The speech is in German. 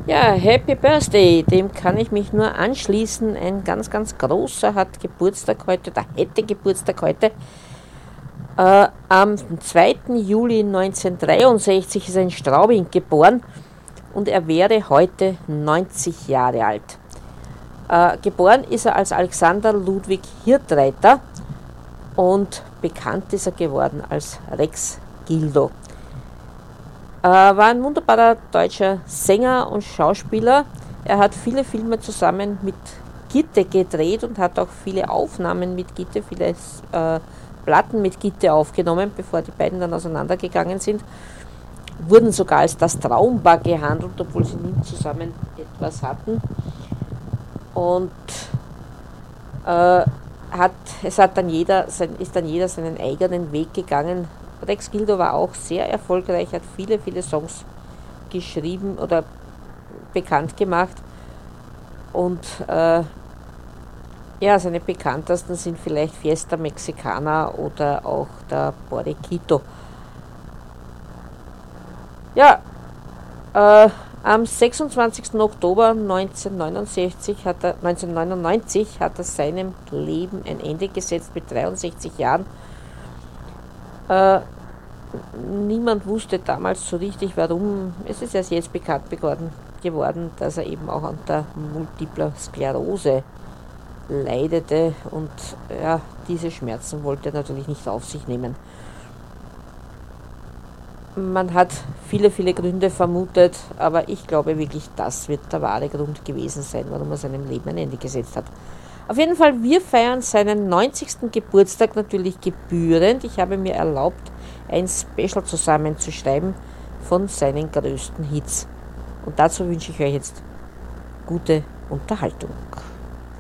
Ja, Happy Birthday, dem kann ich mich nur anschließen. Ein ganz, ganz großer hat Geburtstag heute, oder hätte Geburtstag heute. Am 2. Juli 1963 ist er in Straubing geboren und er wäre heute 90 Jahre alt. Geboren ist er als Alexander Ludwig Hirtreiter und bekannt ist er geworden als Rex Gildo. War ein wunderbarer deutscher Sänger und Schauspieler. Er hat viele Filme zusammen mit Gitte gedreht und hat auch viele Aufnahmen mit Gitte, viele Platten mit Gitte aufgenommen, bevor die beiden dann auseinandergegangen sind. Wurden sogar als das Traumpaar gehandelt, obwohl sie nie zusammen etwas hatten. Und ist dann jeder seinen eigenen Weg gegangen. Rex Gildo war auch sehr erfolgreich, hat viele, viele Songs geschrieben oder bekannt gemacht. Und seine bekanntesten sind vielleicht Fiesta Mexicana oder auch der Borriquito. Ja, am 26. Oktober 1999 hat er seinem Leben ein Ende gesetzt mit 63 Jahren. Niemand wusste damals so richtig, warum. Es ist erst jetzt bekannt geworden, dass er eben auch unter multipler Sklerose leidete und diese Schmerzen wollte er natürlich nicht auf sich nehmen. Man hat viele, viele Gründe vermutet, aber ich glaube wirklich, das wird der wahre Grund gewesen sein, warum er seinem Leben ein Ende gesetzt hat. Auf jeden Fall, wir feiern seinen 90. Geburtstag natürlich gebührend. Ich habe mir erlaubt, ein Special zusammenzuschreiben von seinen größten Hits. Und dazu wünsche ich euch jetzt gute Unterhaltung.